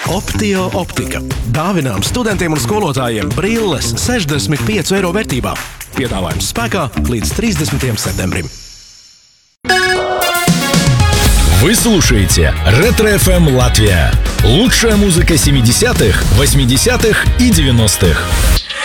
Optio optika. Dāvinām studentiem un skolotājiem brilles 65 eiro vērtībā. Piedāvājums spēkā līdz 30. septembrim. Вы слушаете Ретро-ФМ Латвия. Лучшая музыка 70-х, 80-х и 90-х.